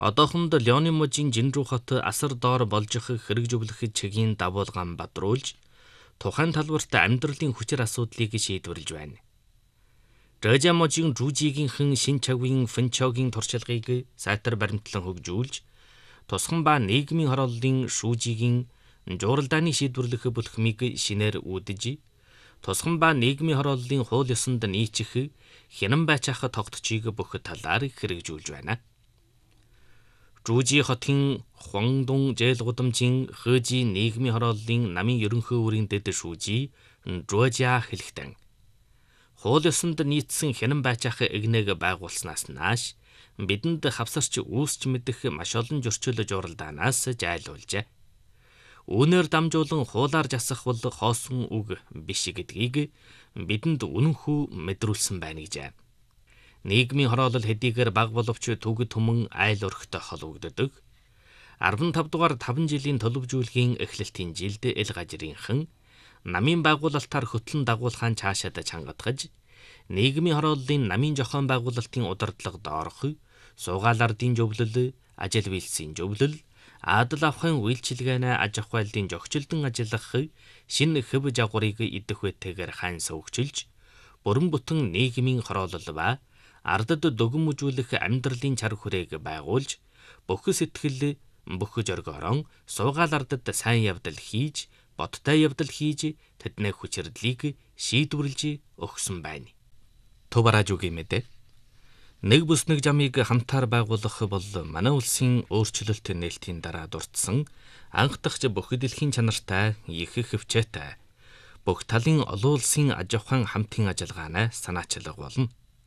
Одоохонд Леоны мужийн Жинрүү хот асар доор болж хэрэгжүүлэх чигийн дагуулгаан бадруулж, тухайн талбарт амьдралын хүчир асуудлыг шийдвэрлэж байна. Рэжа мужийн Жужигийнхэн шин чавын Фэнчогийн туршлагыг сайтар баримтлан хөгжүүлж, тусган ба нийгмийн хорооллын шүүжигийн жууралдааны шийдвэрлэх бүлхмийг шинээр үүдэж, тусган ба нийгмийн хорооллын хууль ёсонд нийцэх хянан байцаах тогтцыг бүх талаар хэрэгжүүлж байна. Жужи хотын Хуандун жээл гудамжийн Хэжи нийгмийн хорооллын намын ерөнхий үүрийн дэд шүүжи Жужиа хэлэхдээ хууль ёсонд нийцсэн хянан байцаах эгнэг байгуулснаас нааш бидэнд хавсарч үүсч мэдэх маш олон зөрчил жууралдаанаас зайлуулжээ. Үүнээр дамжуулан хуулаар засах бол хоосон үг биш гэдгийг бидэнд үнэнхүү мэдрүүлсэн байна гэж. Нийгмийн хороолол хэдийгээр бага боловч төгөд түмэн айл өрхтө холбогддог. 15 дугаар 5 жилийн төлөвжүүлгийн эхлэлтийн жилд эл гажрынхан намын байгуулалтаар хөтлөн дагуулхаан цаашаад чангадгаж, нийгмийн хорооллын намын зохион байгуулалтын удирдлага доорх, суугаал ардын зөвлөл, ажил үйлсийн зөвлөл, адал авахын үйлчилгээнэ аж ахуйлын зохицолдон ажиллах шинэ хэв жагварыг идэх байтайгаар хайн сөвгчилж, бүрэн бүтэн нийгмийн хороолол ба ардад дүгнэмжүүлэх амьдралын чар хүрээг байгуулж, бүх сэтгэл, бүх зоргоорон суугаал ардад сайн явдал хийж, бодтой явдал хийж, тэдний хүчирдлийг шийдвэрлэж өгсөн байна. Төв радиогийн мэдээ. Нэг бүс нэг жамыг хамтаар байгуулах бол манай улсын өөрчлөлт нээлтийн дараа дурдсан анх дахь бүх дэлхийн чанартай, их хөвчөөтэй, бүх талын олон улсын аж ахуйн хамтын ажиллагаанаа санаачлах болно.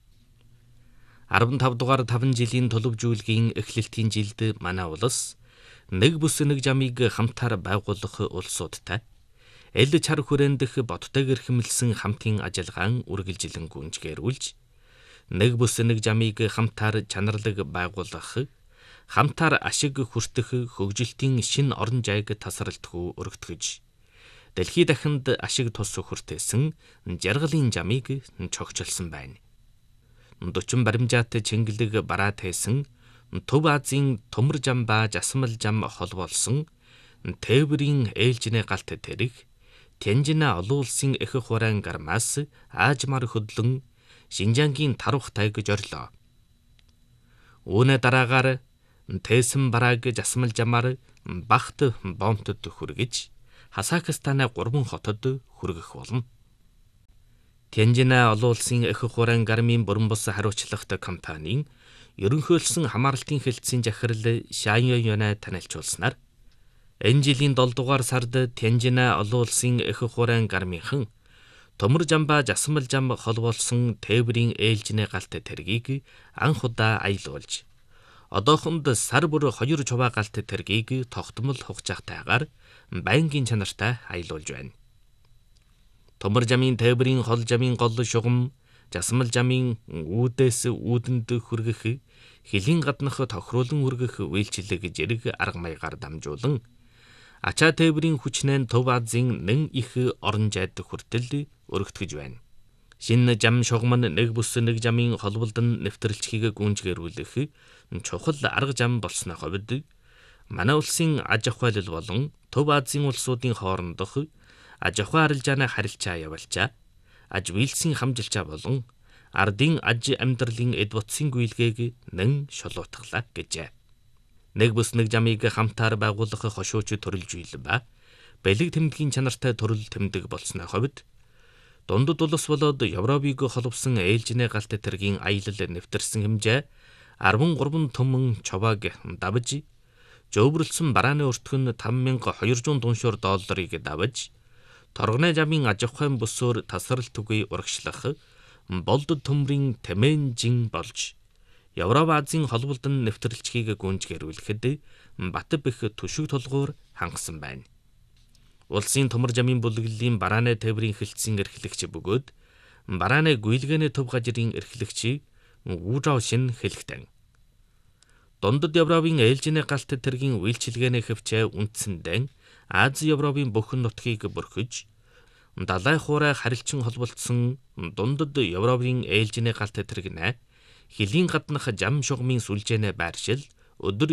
15 дугаар 5 жилийн төлөвжүүлгийн эхлэлтийн жилд манай улс нэг бүс нэг жамыг хамтаар байгуулах улсуудтай эл чар хүрэндх бодтой гэрхэмлсэн хамтын ажиллагаан үргэлжилэн гүйцэтгүүлж, нэг бүс нэг жамыг хамтаар чанарлаг байгуулах, хамтаар ашиг хүртэх хөгжилтийн шин орон зайг тасралтгүй өргөтгөж, дэлхий дахинд ашиг тус хүртээсэн жаргалын жамыг цогцолсон байна. 40 баримжаат чингэлэг бараа тайсан Төв Азийн төмөр жам ба жасмал жам холбоолсон тээврийн ээлжинэ галт тэрэг Тянжина олон улсын их хураан гармаас аажмаар хөдлөн Шинжангийн тарвах тайг зорлоо. Үүнээ дараагаар Тэсэн барааг жасмал жамаар Бахт бомтод хүргэж Хасакстаны 3 хотод хүргэх болно. Тянжина олон улсын их хураан гармын бүрэн бус хариуцлагатай компанийн ерөнхийлсөн хамаарлтын хэлтсийн захирал Шаньё Юнэ танилцуулснаар энэ жилийн 7 дугаар сард Тянжина олон улсын их хураан гармынхан төмөр жам ба жасмал жам холбоолсон тээврийн ээлжинэ галт тэргийг анх удаа аялуулж, одоохонд сар бүр 2 чуваа галт тэргийг тогтмол хугацаатайгаар байнгын чанартай аялуулж байна. Төмөр жамын тээврийн хол жамын гол шугам, жасмал жамын үүдээс үүдэнд хүргэх, хилийн гаднах тохируулан хүргэх үйлчилэг зэрэг арга маягаар дамжуулан, ачаа тээврийн хүчнэн Төв Азийн нэн их орон зайд хүртэл өргөтгөж байна. Шинэ жам шугам нь нэг бүс нэг жамын холболдон нэвтрэлцгийг гүйцэтгүүлэх чухал арга жам болсны хувьд манай улсын аж ахуйлал болон Төв Азийн улсуудын хоорондох аж ахуй арилжааны харилцаа явуулчаа, аж үйлсийн хамжилчаа болон ардын аж амьдралын эд бутсын гүйлгээг нэн шулуутглаа гэжээ. Нэг бүс нэг жамыг хамтаар байгуулах хошууч төрөл жийл ба бэлэг тэмдгийн чанартай төрөл тэмдэг болсны хувьд дундад улс болоод Европыг холбосон ээлжинэ галт тэргийн аялал нэвтэрсэн хэмжээ 13 түмэн чавааг давж, жөөбөрлсөн барааны өртгөн 5200 дуншуур долларыг давж, торгоны жамын аж ахуйн бүсөөр тасралтгүй урагшлах болдод төмрийн тэмээнжин болж, Европ Азийн холболдон нэвтрэлцгийг гүйцэтгүүлэхэд бат бэх түшиг тулгуур хангасан байна. Улсын төмөр жамын бүлэглэлийн барааны тээврийн хэлтсийн эрхлэгч бөгөөд барааны гүйлгээний төв гажрын эрхлэгч Ужао Шин хэлэхдээ дундад Европын ээлжинэ галт тэргийн үйлчилгээний хөвчөө үндсэндээ Ази Европын бүх нутгийг бүрхэж, далай хуурай харилцан холболдсон дундад Европын ээлжинэ галт тэргэнэ хилийн гаднах жам шугамын сүлжээнэ байршил өдөр